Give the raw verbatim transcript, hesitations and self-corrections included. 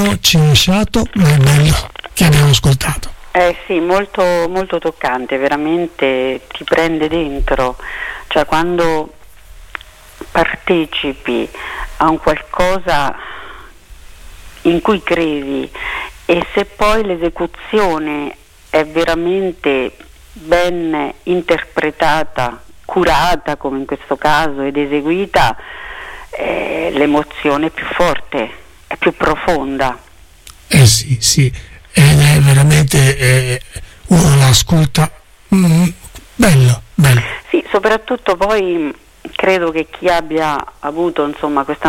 però ci ha lasciato, ma è bello che abbiamo ascoltato. Eh sì, molto, molto toccante, veramente ti prende dentro, cioè quando partecipi a un qualcosa in cui credi e se poi l'esecuzione è veramente ben interpretata, curata come in questo caso ed eseguita, eh, l'emozione è più forte, è più profonda. Eh sì, sì, ed è veramente, eh, uno l'ascolta, mm, bello, bello. Sì, soprattutto poi credo che chi abbia avuto insomma questa